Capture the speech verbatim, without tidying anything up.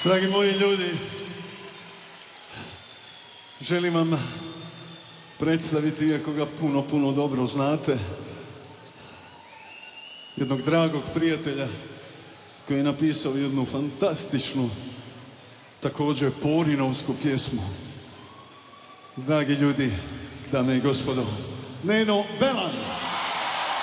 Dragi moji ljudi, želim vam predstaviti, iako ga puno, puno dobro znate, jednog dragog prijatelja koji je napisao jednu fantastičnu, također porinovsku pjesmu. Dragi ljudi, dame i gospodo, Neno Belan.